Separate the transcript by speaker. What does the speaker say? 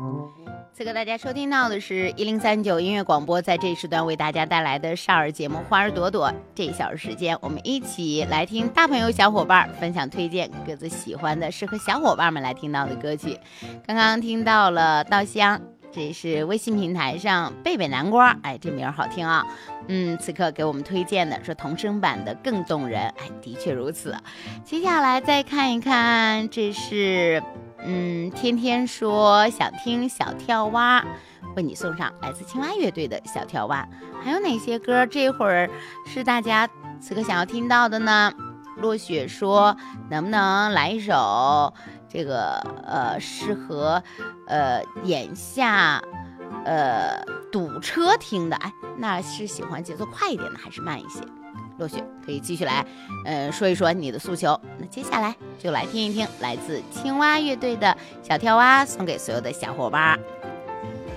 Speaker 1: 此刻大家收听到的是1039音乐广播，在这一时段为大家带来的少儿节目《花儿朵朵》。这一小时时间，我们一起来听大朋友小伙伴分享推荐各自喜欢的适合小伙伴们来听到的歌曲。刚刚听到了稻香，这是微信平台上贝贝南瓜，哎，这名好听啊。此刻给我们推荐的是童声版的更动人，哎，的确如此。接下来再看一看，这是天天说想听小跳蛙，为你送上来自青蛙乐队的小跳蛙。还有哪些歌这会儿是大家此刻想要听到的呢？落雪说能不能来一首这个适合眼下堵车听的？哎，那是喜欢节奏快一点的还是慢一些？落雪可以继续来说一说你的诉求。那接下来就来听一听来自青蛙乐队的小跳蛙，送给所有的小伙伴。